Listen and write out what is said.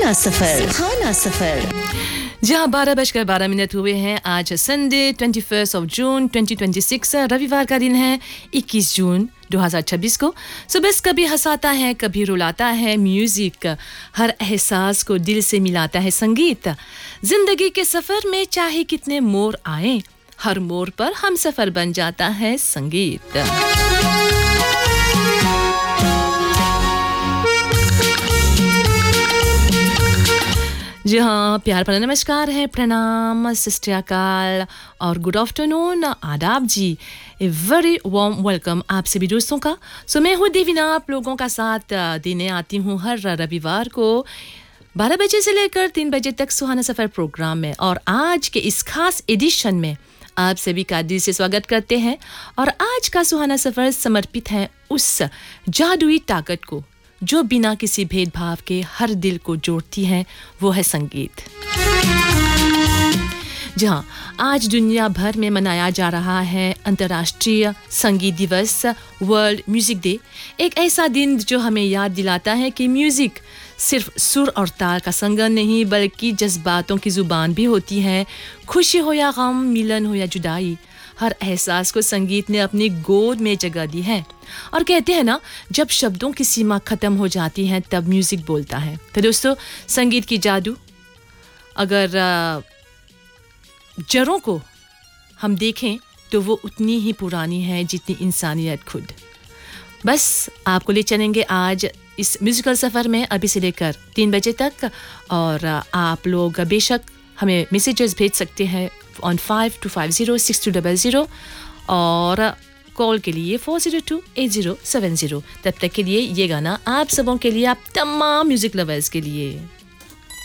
सुहाना सफर जहाँ 12:12 हुए हैं। आज संडे 21 जून 2026 रविवार का दिन है 21 जून 2026 को। सुबह कभी हंसाता है कभी रुलाता है म्यूजिक, हर एहसास को दिल से मिलाता है संगीत। जिंदगी के सफर में चाहे कितने मोड़ आए, हर मोड़ पर हम सफर बन जाता है संगीत। जी हाँ, प्यार भरा नमस्कार है, प्रणाम, सत श्री अकाल और गुड आफ्टरनून, आदाब जी। ए वेरी वार्म वेलकम आप सभी दोस्तों का। मैं हूँ देवीना, आप लोगों का साथ देने आती हूँ हर रविवार को 12 बजे से लेकर 3 बजे तक सुहाना सफ़र प्रोग्राम में। और आज के इस खास एडिशन में आप सभी का दिल से स्वागत करते हैं। और आज का सुहाना सफ़र समर्पित है उस जादुई ताकत को जो बिना किसी भेदभाव के हर दिल को जोड़ती है, वो है संगीत। जहाँ आज दुनिया भर में मनाया जा रहा है अंतर्राष्ट्रीय संगीत दिवस, वर्ल्ड म्यूजिक डे। एक ऐसा दिन जो हमें याद दिलाता है कि म्यूजिक सिर्फ सुर और ताल का संगम नहीं, बल्कि जज्बातों की जुबान भी होती है। खुशी हो या गम, मिलन हो या जुदाई, हर एहसास को संगीत ने अपनी गोद में जगह दी है। और कहते हैं ना, जब शब्दों की सीमा ख़त्म हो जाती है तब म्यूज़िक बोलता है। तो दोस्तों, संगीत की जादू, अगर जड़ों को हम देखें तो वो उतनी ही पुरानी है जितनी इंसानियत खुद। बस आपको ले चलेंगे आज इस म्यूज़िकल सफ़र में अभी से लेकर 3 बजे तक। और आप लोग बेशक हमें मैसेजेस भेज सकते हैं on 52506200 और कॉल के लिए 4028070। तब तक के लिए ये गाना आप सबों के लिए, आप तमाम म्यूजिक लवर्स के लिए।